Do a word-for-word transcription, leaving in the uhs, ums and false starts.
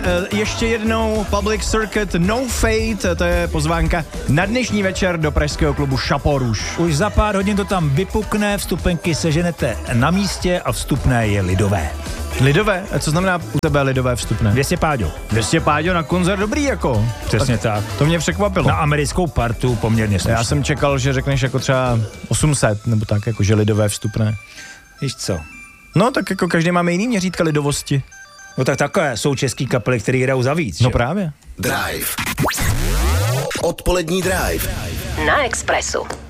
ještě jednou Public Circuit No Fate, to je pozvánka na dnešní večer do pražského klubu Chapeau Rouge. Už za pár hodin to tam vypukne, vstupenky seženete na místě a vstupné je lidové. Lidové? A co znamená u tebe lidové vstupné? dvě stě páďo. dvě stě páďo na koncert, dobrý jako. Přesně tak. tak. To mě překvapilo. Na americkou partu poměrně slušně. Já jsem čekal, že řekneš jako třeba osm set, nebo tak, jako že lidové vstupné. Víš co? No tak jako každý máme jiný měřítka lidovosti. No tak takové jsou český kapely, který hrajou za víc. No že? právě. Drive. Odpolední Drive. Na Expressu.